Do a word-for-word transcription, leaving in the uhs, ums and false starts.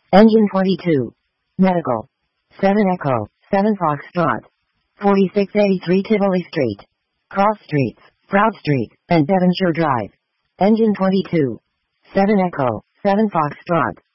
Engine twenty-two. Medical. seven Echo, seven Foxtrot. forty-six eighty-three Tivoli Street. Cross Streets, Proud Street, and Devonshire Drive. Engine twenty-two. seven Echo, seven Foxtrot.